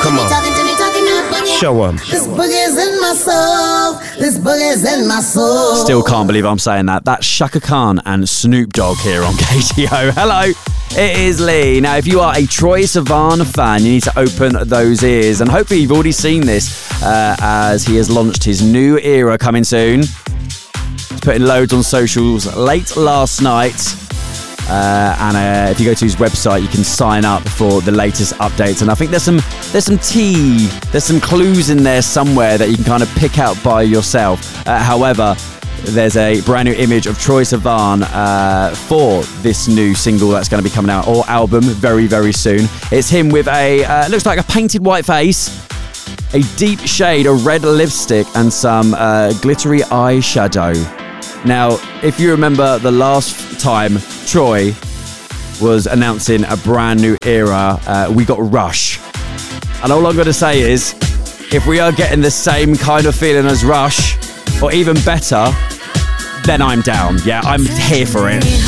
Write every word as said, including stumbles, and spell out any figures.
Come on. Show 'em. This boogie's in my soul. This boogie's in my soul. Still can't believe I'm saying that. That's Shaka Khan and Snoop Dogg here on K T O. Hello, it is Lee. Now, if you are a Troye Sivan fan, you need to open those ears. And hopefully you've already seen this uh, as he has launched his new era coming soon. He's putting loads on socials late last night. Uh, and uh, if you go to his website, you can sign up for the latest updates. And I think there's some there's some tea, there's some clues in there somewhere that you can kind of pick out by yourself. Uh, however, there's a brand new image of Troye Sivan uh, for this new single that's going to be coming out, or album, very, very soon. It's him with a, uh, looks like a painted white face, a deep shade of red lipstick, and some uh, glittery eyeshadow. Now, if you remember the last time Troye was announcing a brand new era, uh, we got Rush. And all I'm going to say is, if we are getting the same kind of feeling as Rush, or even better, then I'm down. Yeah, I'm here for it.